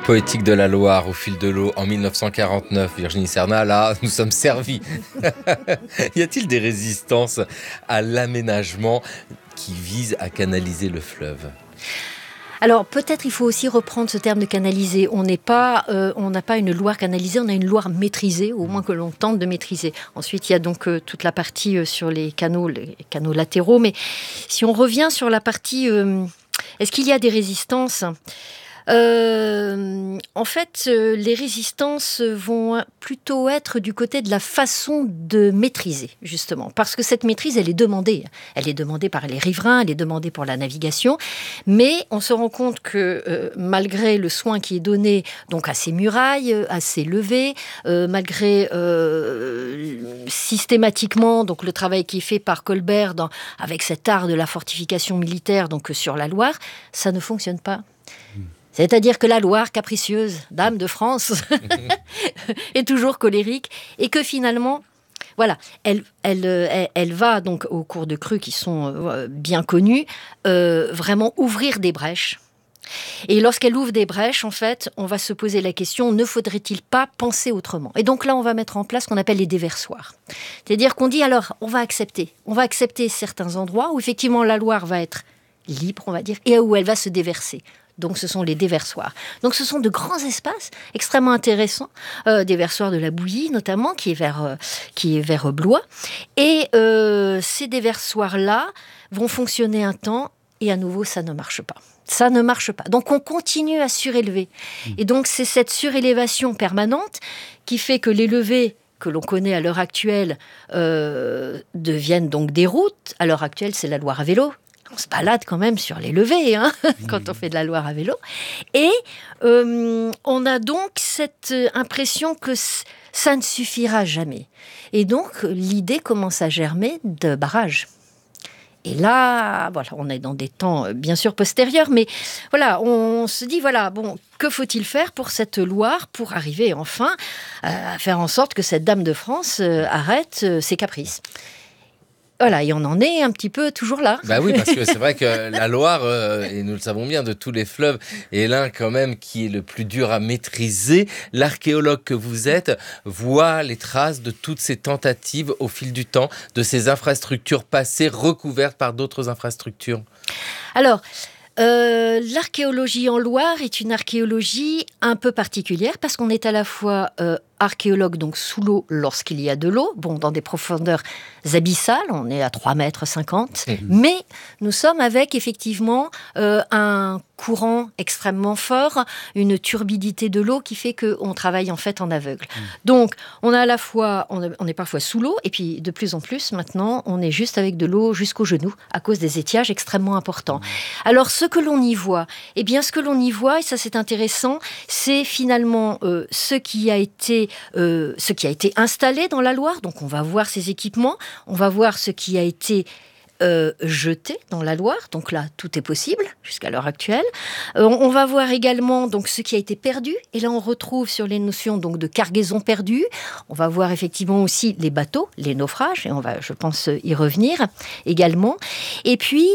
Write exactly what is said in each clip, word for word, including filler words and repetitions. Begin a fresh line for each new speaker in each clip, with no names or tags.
Poétique de la Loire au fil de l'eau en mille neuf cent quarante-neuf. Virginie Serna, là, nous sommes servis. Y a-t-il des résistances à l'aménagement qui visent à canaliser le fleuve ?
Alors peut-être il faut aussi reprendre ce terme de canaliser. On n'est pas, euh, on n'a pas une Loire canalisée, on a une Loire maîtrisée, au moins que l'on tente de maîtriser. Ensuite il y a donc euh, toute la partie euh, sur les canaux, les canaux latéraux. Mais si on revient sur la partie, euh, est-ce qu'il y a des résistances ? Euh, en fait, euh, les résistances vont plutôt être du côté de la façon de maîtriser, justement. Parce que cette maîtrise, elle est demandée. Elle est demandée par les riverains, elle est demandée pour la navigation. Mais on se rend compte que euh, malgré le soin qui est donné donc à ces murailles, à ces levées, euh, malgré euh, systématiquement donc, le travail qui est fait par Colbert dans, avec cet art de la fortification militaire donc, sur la Loire, ça ne fonctionne pas. Mmh. C'est-à-dire que la Loire, capricieuse, dame de France, est toujours colérique et que finalement, voilà, elle, elle, elle, elle va donc aux cours de crue qui sont euh, bien connus, euh, vraiment ouvrir des brèches. Et lorsqu'elle ouvre des brèches, en fait, on va se poser la question, ne faudrait-il pas penser autrement ? Et donc là, on va mettre en place ce qu'on appelle les déversoirs. C'est-à-dire qu'on dit, alors, on va accepter. On va accepter certains endroits où effectivement la Loire va être libre, on va dire, et où elle va se déverser. Donc, ce sont les déversoirs. Donc, ce sont de grands espaces extrêmement intéressants, euh, déversoirs de la Bouillie notamment, qui est vers, euh, qui est vers Blois. Et euh, ces déversoirs-là vont fonctionner un temps et à nouveau, ça ne marche pas. Ça ne marche pas. Donc, on continue à surélever. Et donc, c'est cette surélévation permanente qui fait que les levées que l'on connaît à l'heure actuelle euh, deviennent donc des routes. À l'heure actuelle, c'est la Loire à vélo. On se balade quand même sur les levées hein, quand on fait de la Loire à vélo. Et euh, on a donc cette impression que c- ça ne suffira jamais. Et donc, l'idée commence à germer de barrages. Et là, voilà, on est dans des temps bien sûr postérieurs, mais voilà, on se dit, voilà, bon, que faut-il faire pour cette Loire pour arriver enfin euh, à faire en sorte que cette dame de France euh, arrête euh, ses caprices ? Voilà, et on en est un petit peu toujours là.
Bah oui, parce que c'est vrai que la Loire, euh, et nous le savons bien, de tous les fleuves, est l'un quand même qui est le plus dur à maîtriser. L'archéologue que vous êtes voit les traces de toutes ces tentatives au fil du temps, de ces infrastructures passées recouvertes par d'autres infrastructures.
Alors, euh, l'archéologie en Loire est une archéologie un peu particulière parce qu'on est à la fois euh, archéologue donc sous l'eau lorsqu'il y a de l'eau, bon dans des profondeurs abyssales, on est à trois mètres cinquante, mmh. mais nous sommes avec effectivement euh, un courant extrêmement fort, une turbidité de l'eau qui fait qu'on travaille en fait en aveugle. Mmh. Donc on a à la fois, on, a, on est parfois sous l'eau et puis de plus en plus maintenant on est juste avec de l'eau jusqu'aux genoux à cause des étiages extrêmement importants. Mmh. Alors ce que l'on y voit, eh bien ce que l'on y voit, et ça c'est intéressant, c'est finalement euh, ce qui a été Euh, ce qui a été installé dans la Loire. Donc on va voir ces équipements, on va voir ce qui a été euh, jeté dans la Loire. Donc là, tout est possible jusqu'à l'heure actuelle. Euh, on, on va voir également donc ce qui a été perdu. Et là, on retrouve sur les notions donc de cargaison perdue. On va voir effectivement aussi les bateaux, les naufrages. Et on va, je pense, y revenir également. Et puis,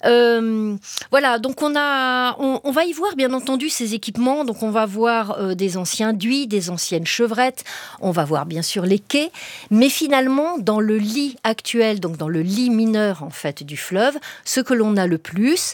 euh, voilà. Donc on a, on, on va y voir bien entendu ces équipements. Donc on va voir euh, des anciens duits, des anciennes chevrettes. On va voir bien sûr les quais. Mais finalement, dans le lit actuel, donc dans le lit mineur en fait du fleuve, ce que l'on a le plus,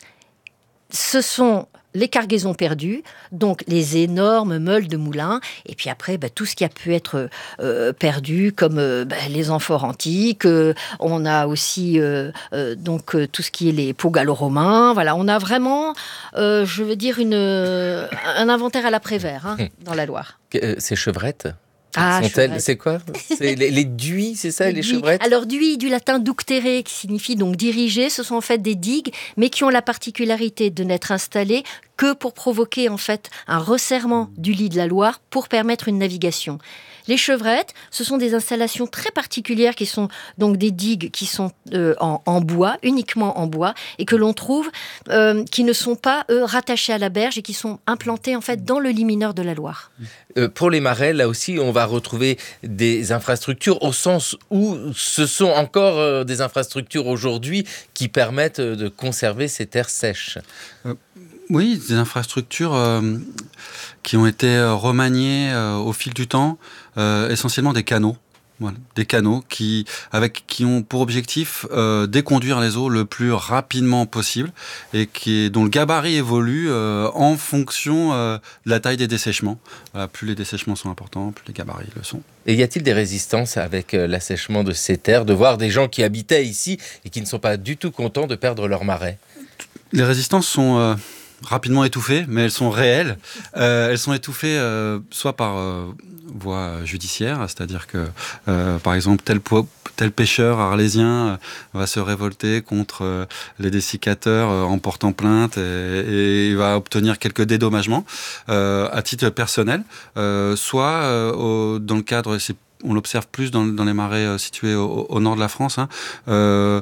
ce sont les cargaisons perdues, donc les énormes meules de moulins, et puis après, bah, tout ce qui a pu être euh, perdu, comme euh, bah, les amphores antiques, euh, on a aussi euh, euh, donc, euh, tout ce qui est les pots gallo-romains, voilà, on a vraiment, euh, je veux dire, une, euh, un inventaire à l'après-vert hein, dans la Loire.
Euh, ces chevrettes
Ah,
c'est quoi c'est les, les duits, c'est ça, les, les chevrettes?
Alors, duits, du latin ductere, qui signifie donc diriger, ce sont en fait des digues, mais qui ont la particularité de n'être installées que pour provoquer en fait un resserrement du lit de la Loire pour permettre une navigation. Les chevrettes, ce sont des installations très particulières qui sont donc des digues qui sont euh, en, en bois, uniquement en bois, et que l'on trouve, euh, qui ne sont pas eux, rattachées à la berge et qui sont implantées en fait dans le lit mineur de la Loire.
Euh, pour les marais, là aussi, on va retrouver des infrastructures au sens où ce sont encore euh, des infrastructures aujourd'hui qui permettent de conserver ces terres sèches.
Euh, Oui, des infrastructures euh, qui ont été remaniées euh, au fil du temps, euh, essentiellement des canaux. Voilà, des canaux qui, avec, qui ont pour objectif euh, déconduire les eaux le plus rapidement possible et qui, dont le gabarit évolue euh, en fonction euh, de la taille des dessèchements. Voilà, plus les dessèchements sont importants, plus les gabarits le sont.
Et y a-t-il des résistances avec euh, l'assèchement de ces terres, de voir des gens qui habitaient ici et qui ne sont pas du tout contents de perdre leur marais?
Les résistances sont euh, rapidement étouffées, mais elles sont réelles. Euh, elles sont étouffées euh, soit par euh, voie judiciaire, c'est-à-dire que, euh, par exemple, tel, po- tel pêcheur arlésien euh, va se révolter contre euh, les dessicateurs euh, en portant plainte et, et il va obtenir quelques dédommagements euh, à titre personnel, euh, soit euh, au, dans le cadre, c'est, on l'observe plus dans, dans les marais euh, situés au, au nord de la France, hein, euh,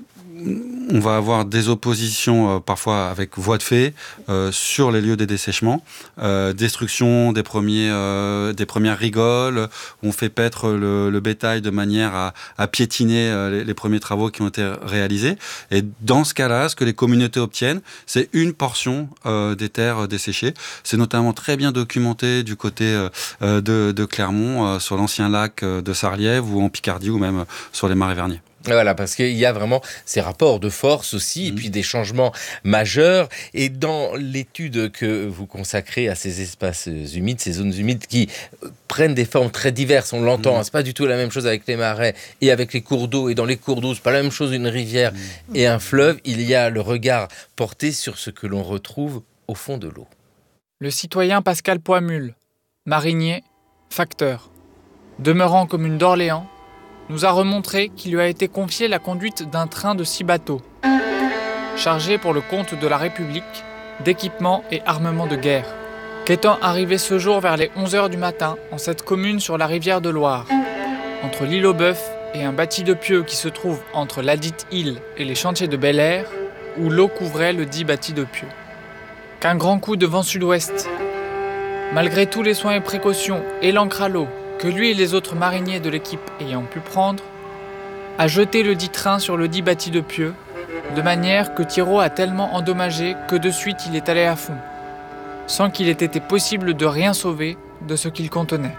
on va avoir des oppositions euh, parfois avec voie de fait euh, sur les lieux des dessèchements, euh, destruction des, premiers, euh, des premières rigoles, on fait paître le, le bétail de manière à, à piétiner euh, les, les premiers travaux qui ont été réalisés. Et dans ce cas-là, ce que les communautés obtiennent, c'est une portion euh, des terres desséchées. C'est notamment très bien documenté du côté euh, de, de Clermont, euh, sur l'ancien lac de Sarliève ou en Picardie ou même sur les marais verniers.
Voilà, parce qu'il y a vraiment ces rapports de force aussi, mmh. et puis des changements majeurs. Et dans l'étude que vous consacrez à ces espaces humides, ces zones humides qui prennent des formes très diverses, on l'entend, mmh. hein, c'est pas du tout la même chose avec les marais et avec les cours d'eau. Et dans les cours d'eau, c'est pas la même chose une rivière mmh. et un fleuve. Il y a le regard porté sur ce que l'on retrouve au fond de l'eau.
Le citoyen Pascal Poimule, marinier, facteur, demeurant commune d'Orléans, nous a remontré qu'il lui a été confié la conduite d'un train de six bateaux, chargé pour le compte de la République d'équipements et armements de guerre. Qu'étant arrivé ce jour vers les onze heures du matin en cette commune sur la rivière de Loire, entre l'île aux Bœufs et un bâti de pieux qui se trouve entre ladite île et les chantiers de Bel-Air, où l'eau couvrait le dit bâti de pieux. Qu'un grand coup de vent sud-ouest, malgré tous les soins et précautions et l'ancre à l'eau, que lui et les autres mariniers de l'équipe ayant pu prendre, a jeté le dit train sur le dit bâti de pieux, de manière que Thiraud a tellement endommagé que de suite il est allé à fond, sans qu'il ait été possible de rien sauver de ce qu'il contenait.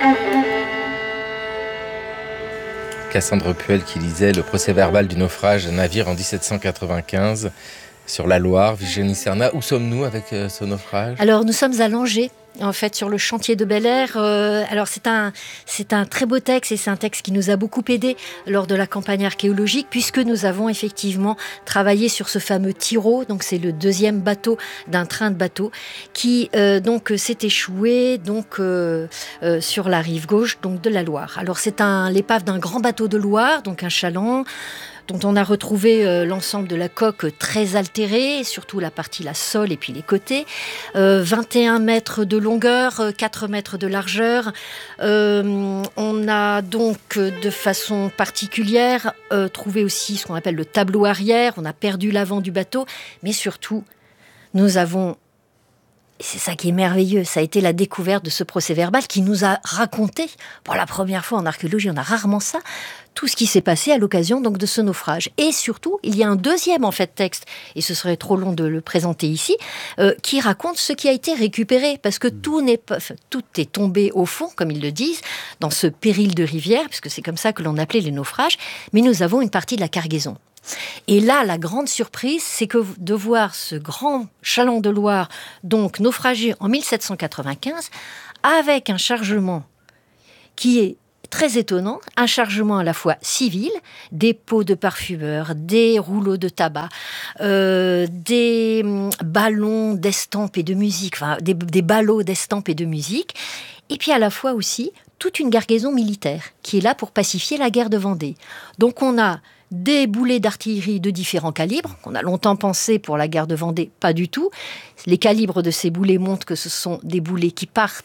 Cassandre Puel qui lisait le procès-verbal du naufrage d'un navire en dix-sept cent quatre-vingt-quinze sur la Loire. Virginie Serna, où sommes-nous avec euh, ce naufrage ?
Alors nous sommes à Langeais, en fait, sur le chantier de Bel-Air. Euh, alors c'est un, c'est un très beau texte et c'est un texte qui nous a beaucoup aidé lors de la campagne archéologique, puisque nous avons effectivement travaillé sur ce fameux Thiraud. Donc c'est le deuxième bateau d'un train de bateau qui euh, donc s'est échoué donc euh, euh, sur la rive gauche donc de la Loire. Alors c'est un l'épave d'un grand bateau de Loire, donc un chaland, dont on a retrouvé euh, l'ensemble de la coque très altérée, surtout la partie, la sole et puis les côtés. Euh, vingt et un mètres de longueur, euh, quatre mètres de largeur. Euh, on a donc, euh, de façon particulière, euh, trouvé aussi ce qu'on appelle le tableau arrière. On a perdu l'avant du bateau, mais surtout, nous avons... Et c'est ça qui est merveilleux, ça a été la découverte de ce procès-verbal qui nous a raconté, pour la première fois en archéologie, on a rarement ça, tout ce qui s'est passé à l'occasion donc de ce naufrage. Et surtout, il y a un deuxième en fait texte, et ce serait trop long de le présenter ici, euh, qui raconte ce qui a été récupéré, parce que tout n'est pas, enfin, tout est tombé au fond, comme ils le disent, dans ce péril de rivière, puisque c'est comme ça que l'on appelait les naufrages, mais nous avons une partie de la cargaison. Et là, la grande surprise, c'est que de voir ce grand chaland de Loire, donc naufragé en mille sept cent quatre-vingt-quinze, avec un chargement qui est très étonnant, un chargement à la fois civil, des pots de parfumeur, des rouleaux de tabac, euh, des ballons d'estampes et de musique, enfin des, des ballots d'estampes et de musique, et puis à la fois aussi toute une cargaison militaire qui est là pour pacifier la guerre de Vendée. Donc on a des boulets d'artillerie de différents calibres, qu'on a longtemps pensé pour la guerre de Vendée, pas du tout. Les calibres de ces boulets montrent que ce sont des boulets qui partent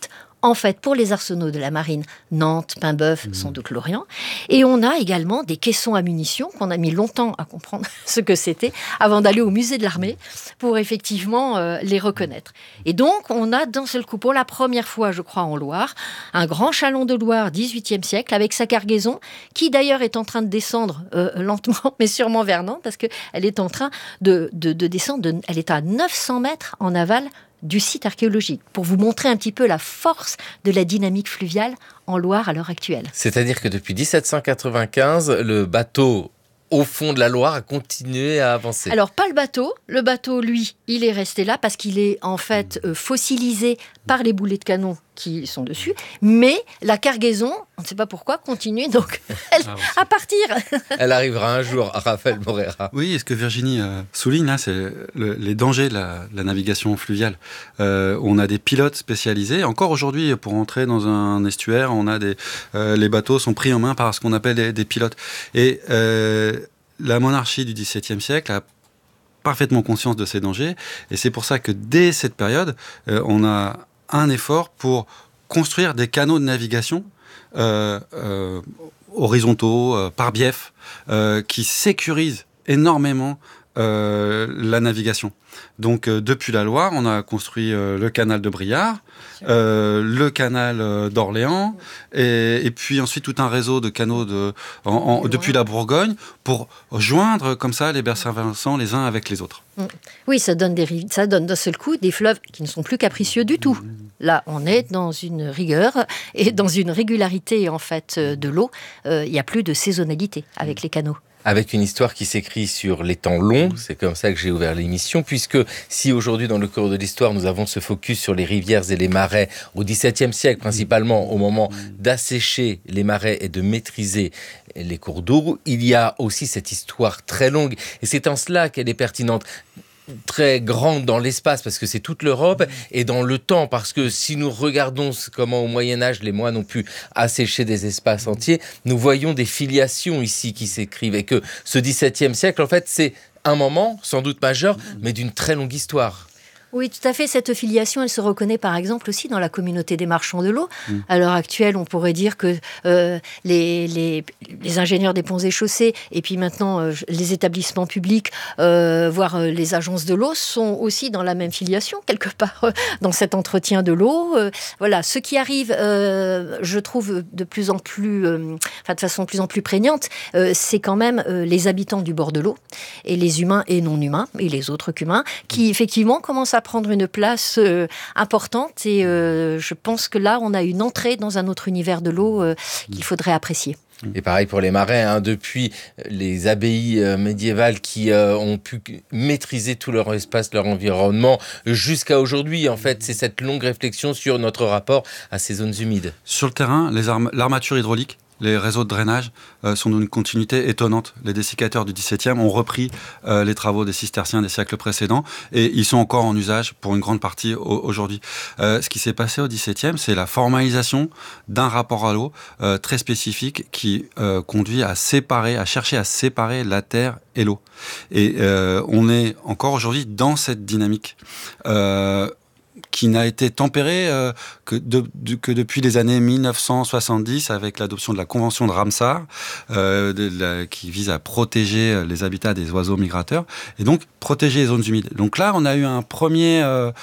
en fait, pour les arsenaux de la marine, Nantes, Paimboeuf, mmh. sans doute Lorient. Et on a également des caissons à munitions qu'on a mis longtemps à comprendre ce que c'était avant d'aller au musée de l'armée pour effectivement euh, les reconnaître. Et donc, on a d'un seul coup, pour la première fois, je crois, en Loire, un grand chalon de Loire dix-huitième siècle avec sa cargaison qui d'ailleurs est en train de descendre euh, lentement mais sûrement vers Nantes parce qu'elle est en train de, de, de descendre, de, elle est à neuf cents mètres en aval du site archéologique, pour vous montrer un petit peu la force de la dynamique fluviale en Loire à l'heure actuelle.
C'est-à-dire que depuis dix-sept cent quatre-vingt-quinze, le bateau au fond de la Loire a continué à avancer.
Alors, pas le bateau. Le bateau, lui, il est resté là parce qu'il est en fait euh, fossilisé par les boulets de canon qui sont dessus. Mais la cargaison, on ne sait pas pourquoi, continue donc elle, ah, à partir.
Elle arrivera un jour à Raphaël Moreira.
Oui, et ce que Virginie euh, souligne là, c'est le, les dangers de la, la navigation fluviale. Euh, on a des pilotes spécialisés. Encore aujourd'hui, pour entrer dans un estuaire, on a des, euh, les bateaux sont pris en main par ce qu'on appelle des, des pilotes. Et euh, la monarchie du XVIIe siècle a parfaitement conscience de ces dangers. Et c'est pour ça que dès cette période, euh, on a un effort pour construire des canaux de navigation euh, euh, horizontaux, euh, par bief, euh, qui sécurisent énormément euh, la navigation. Donc, euh, depuis la Loire, on a construit euh, le canal de Briare, euh, le canal euh, d'Orléans, et, et puis ensuite tout un réseau de canaux de, en, en, depuis la Bourgogne pour joindre comme ça les bassins versants les uns avec les autres.
Oui, ça donne, des, ça donne d'un seul coup des fleuves qui ne sont plus capricieux du tout. Là, on est dans une rigueur et dans une régularité en fait de l'eau. Euh, il n'y a plus de saisonnalité avec les canaux.
Avec une histoire qui s'écrit sur les temps longs, c'est comme ça que j'ai ouvert l'émission, puisque si aujourd'hui dans le cours de l'histoire nous avons ce focus sur les rivières et les marais au XVIIe siècle principalement, au moment d'assécher les marais et de maîtriser les cours d'eau, il y a aussi cette histoire très longue et c'est en cela qu'elle est pertinente. Très grande dans l'espace parce que c'est toute l'Europe et dans le temps parce que si nous regardons comment au Moyen-Âge les moines ont pu assécher des espaces entiers, nous voyons des filiations ici qui s'écrivent et que ce XVIIe siècle en fait c'est un moment sans doute majeur mais d'une très longue histoire.
Oui, tout à fait. Cette filiation, elle se reconnaît par exemple aussi dans la communauté des marchands de l'eau. Mmh. À l'heure actuelle, on pourrait dire que euh, les, les, les ingénieurs des ponts et chaussées et puis maintenant euh, les établissements publics, euh, voire euh, les agences de l'eau, sont aussi dans la même filiation, quelque part, euh, dans cet entretien de l'eau. Euh, voilà, ce qui arrive, euh, je trouve, de plus en plus, euh, enfin, de façon de plus en plus prégnante, euh, c'est quand même euh, les habitants du bord de l'eau, et les humains et non humains, et les autres qu'humains, qui effectivement commencent à prendre une place euh, importante et euh, je pense que là on a une entrée dans un autre univers de l'eau euh, qu'il faudrait apprécier.
Et pareil pour les marais, hein, depuis les abbayes euh, médiévales qui euh, ont pu maîtriser tout leur espace, leur environnement, jusqu'à aujourd'hui, en fait, c'est cette longue réflexion sur notre rapport à ces zones humides.
Sur le terrain, les armes, l'armature hydraulique, les réseaux de drainage euh, sont d'une continuité étonnante. Les dessicateurs du dix-septième ont repris euh, les travaux des cisterciens des siècles précédents et ils sont encore en usage pour une grande partie au- aujourd'hui. Euh, ce qui s'est passé au dix-septième, c'est la formalisation d'un rapport à l'eau euh, très spécifique qui euh, conduit à séparer, à chercher à séparer la terre et l'eau. Et euh, on est encore aujourd'hui dans cette dynamique. Euh, qui n'a été tempéré euh, que, de, de, que depuis les années mille neuf cent soixante-dix avec l'adoption de la Convention de Ramsar euh, de la, qui vise à protéger les habitats des oiseaux migrateurs et donc protéger les zones humides. Donc là, on a eu un premier euh,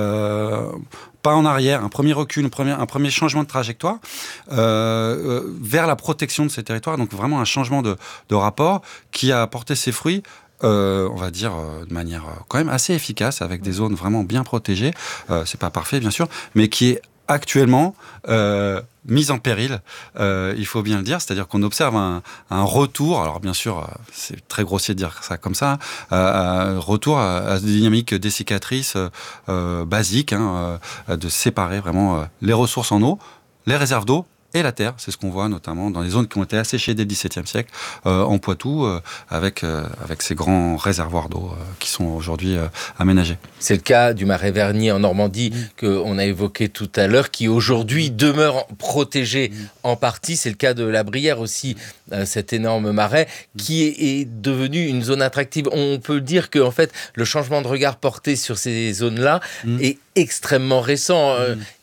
euh, pas en arrière, un premier recul, un premier, un premier changement de trajectoire euh, euh, vers la protection de ces territoires, donc vraiment un changement de, de rapport qui a apporté ses fruits. Euh, on va dire euh, de manière euh, quand même assez efficace, avec des zones vraiment bien protégées. Euh, c'est pas parfait, bien sûr, mais qui est actuellement euh, mise en péril, euh, il faut bien le dire. C'est-à-dire qu'on observe un, un retour, alors bien sûr, euh, c'est très grossier de dire ça comme ça, euh, un retour à, à des dynamiques dessiccatrices euh, basiques, hein, euh, de séparer vraiment euh, les ressources en eau, les réserves d'eau, et la terre. C'est ce qu'on voit notamment dans les zones qui ont été asséchées dès le dix-septième siècle, euh, en Poitou, euh, avec, euh, avec ces grands réservoirs d'eau euh, qui sont aujourd'hui euh, aménagés.
C'est le cas du marais Vernier en Normandie, mmh. qu'on a évoqué tout à l'heure, qui aujourd'hui demeure protégé mmh. en partie. C'est le cas de la Brière aussi, euh, cet énorme marais, qui est, est devenu une zone attractive. On peut dire que en fait, le changement de regard porté sur ces zones-là mmh. est extrêmement récent. Euh, mmh.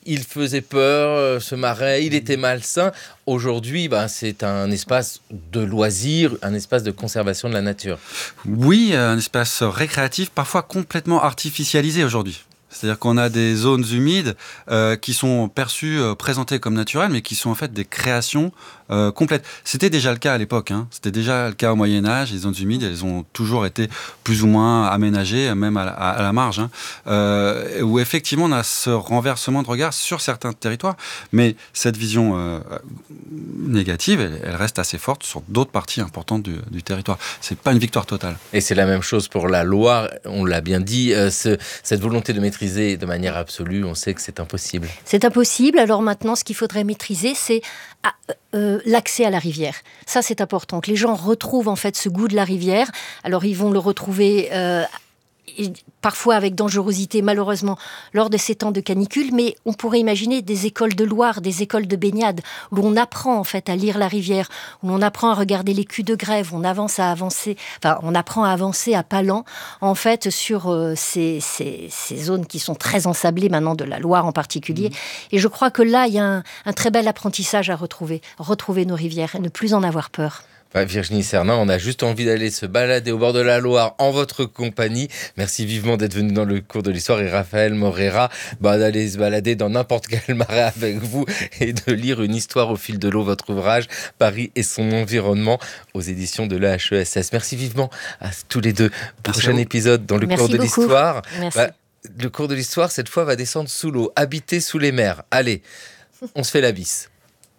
il faisait peur, ce marais, il était malsain. Aujourd'hui, ben, c'est un espace de loisirs, un espace de conservation de la nature.
Oui, un espace récréatif, parfois complètement artificialisé aujourd'hui. C'est-à-dire qu'on a des zones humides euh, qui sont perçues, euh, présentées comme naturelles, mais qui sont en fait des créations euh, complètes. C'était déjà le cas à l'époque, hein. C'était déjà le cas au Moyen-Âge. Les zones humides, elles ont toujours été plus ou moins aménagées, même à la, à la marge, hein, euh, où effectivement on a ce renversement de regard sur certains territoires. Mais cette vision euh, négative, elle, elle reste assez forte sur d'autres parties importantes du, du territoire. C'est pas une victoire totale.
Et c'est la même chose pour la Loire. On l'a bien dit, euh, ce, cette volonté de maîtriser de manière absolue, on sait que c'est impossible.
C'est impossible. Alors maintenant, ce qu'il faudrait maîtriser, c'est ah, euh, l'accès à la rivière. Ça, c'est important, que les gens retrouvent en fait ce goût de la rivière. Alors, ils vont le retrouver euh, parfois avec dangerosité, malheureusement, lors de ces temps de canicule, mais on pourrait imaginer des écoles de Loire, des écoles de baignade, où l'on apprend en fait à lire la rivière, où l'on apprend à regarder les culs de grève, on avance à avancer, enfin, on apprend à avancer à pas lents, en fait, sur euh, ces, ces, ces zones qui sont très ensablées maintenant, de la Loire en particulier. Mmh. Et je crois que là, il y a un, un très bel apprentissage à retrouver, retrouver nos rivières et ne plus en avoir peur.
Virginie Cernan, on a juste envie d'aller se balader au bord de la Loire en votre compagnie. Merci vivement d'être venu dans le cours de l'histoire, et Raphaël Morera, bah, d'aller se balader dans n'importe quel marais avec vous et de lire une histoire au fil de l'eau, votre ouvrage Paris et son environnement aux éditions de l'E H E S S. Merci vivement à tous les deux. Prochain épisode dans le
Merci
cours de
beaucoup.
l'histoire.
Merci.
Bah, le cours de l'histoire, cette fois, va descendre sous l'eau, habiter sous les mers. Allez, on se fait la bise.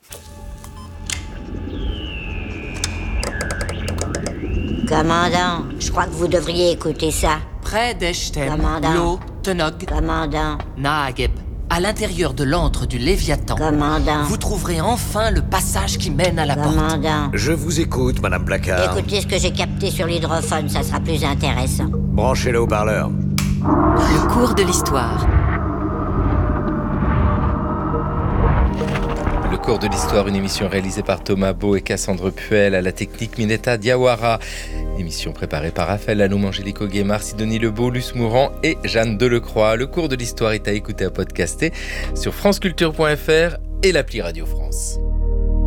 Commandant, je crois que vous devriez écouter ça.
Près d'Eshtem,
Commandant.
Lo, Tenog,
Commandant,
Naageb, à l'intérieur de l'antre du Léviathan,
commandant,
vous trouverez enfin le passage qui mène à la porte.
commandant.
Je vous écoute, Madame Placard.
Écoutez ce que j'ai capté sur l'hydrophone, ça sera plus intéressant.
Branchez le haut-parleur.
Le cours de l'histoire.
Le cours de l'histoire, une émission réalisée par Thomas Beau et Cassandre Puel, à la technique Mineta Diawara. Émission préparée par Raphaël Laloum, Angélique Auguemard, Sidonie Lebeau, Luce Mourant et Jeanne Delecroix. Le cours de l'histoire est à écouter, à podcaster sur franceculture point f r et l'appli Radio France.